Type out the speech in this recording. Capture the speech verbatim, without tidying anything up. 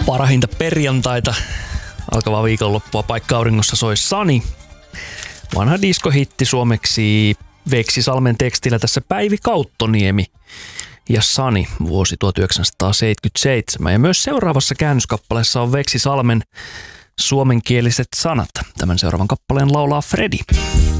Parhainta perjantaita, alkavaa viikonloppua paikka auringossa soi Sani. Vanha diskohitti suomeksi Veksi Salmen tekstillä tässä Päivi Kauttoniemi ja Sani vuosi tuhatyhdeksänsataaseitsemänkymmentäseitsemän. Ja myös seuraavassa käännöskappaleessa on Veksi Salmen suomenkieliset sanat. Tämän seuraavan kappaleen laulaa Fredi.